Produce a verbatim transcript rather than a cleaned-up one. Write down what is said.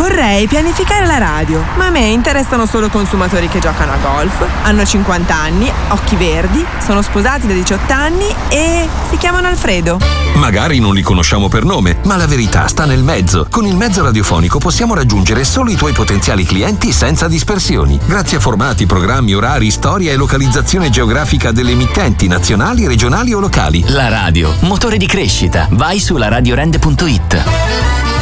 Vorrei pianificare la radio, ma a me interessano solo consumatori che giocano a golf, hanno cinquanta anni, occhi verdi, sono sposati da diciotto anni e si chiamano Alfredo. Magari non li conosciamo per nome, ma la verità sta nel mezzo. Con il mezzo radiofonico possiamo raggiungere solo i tuoi potenziali clienti senza dispersioni. Grazie a formati, programmi, orari, storia e localizzazione geografica delle emittenti nazionali, regionali o locali. La radio, motore di crescita. Vai su la radio rende punto it.